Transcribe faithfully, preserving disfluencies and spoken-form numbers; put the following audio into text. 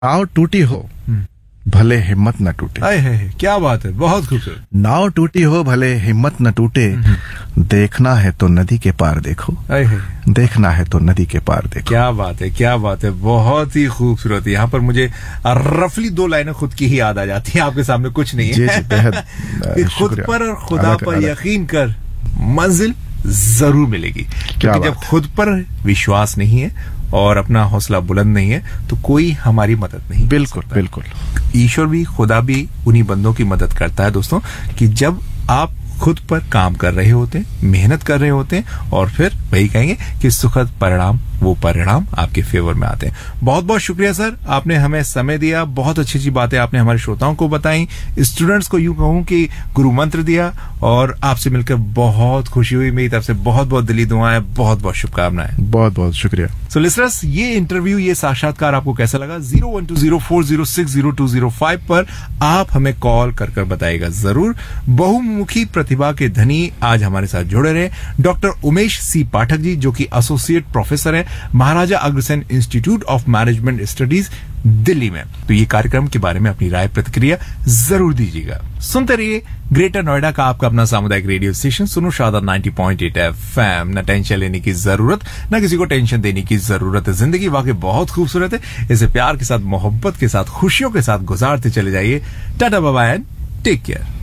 नाव टूटी हो भले हिम्मत न टूटे। आए है, क्या बात है, बहुत खूबसूरत। नाव टूटी हो भले हिम्मत न टूटे, देखना है तो नदी के पार देखो, आए है, देखना है तो नदी के पार देखो। क्या बात है, क्या बात है, बहुत ही खूबसूरत। यहाँ पर मुझे रफली दो लाइनें खुद की ही याद आ जाती हैं, आपके सामने कुछ नहीं है। जी जी, बेहद कि खुद पर और खुदा पर यकीन कर, मंजिल जरूर मिलेगी। क्योंकि जब खुद पर विश्वास नहीं है और अपना हौसला बुलंद नहीं है तो कोई हमारी मदद नहीं। बिल्कुल बिल्कुल। ईश्वर भी, खुदा भी उन्हीं बंदों की मदद करता है दोस्तों, कि जब आप खुद पर काम कर रहे होते हैं, मेहनत कर रहे होते हैं, और फिर वही कहेंगे कि सुखद परिणाम, वो परिणाम आपके फेवर में आते हैं। बहुत बहुत शुक्रिया सर, आपने हमें समय दिया, बहुत अच्छी अच्छी बातें आपने हमारे श्रोताओं को बताई, स्टूडेंट्स को यूं कहूं कि गुरु मंत्र दिया, और आपसे मिलकर बहुत खुशी हुई। मेरी तरफ से बहुत बहुत दिली दुआएं, बहुत बहुत शुभकामनाएं। बहुत बहुत शुक्रिया। सो लिसनर्स, ये इंटरव्यू, ये साक्षात्कार आपको कैसा लगा? Zero one two zero four zero six zero to zero five पर आप हमें कॉल कर कर बताइएगा जरूर। बहुमुखी प्रतिभा के धनी आज हमारे साथ जुड़े रहे डॉक्टर उमेश सी पाठक जी, जो कि एसोसिएट प्रोफेसर हैं Maharaja Agrasen institute of management studies Delhi में। तो ये कार्यक्रम के बारे में अपनी राय प्रतिक्रिया जरूर दीजिएगा। सुनते रहिए ग्रेटर नोएडा का आपका अपना सामुदायिक रेडियो स्टेशन सुनो शादा नाइंटी पॉइंट एट एफएम। न टेंशन लेने की जरूरत, न किसी को टेंशन देने की जरूरत है। जिंदगी वाकई बहुत खूबसूरत है, इसे प्यार के साथ, मोहब्बत के साथ, खुशियों के साथ गुजारते चले जाइए। Tata bye bye and take care.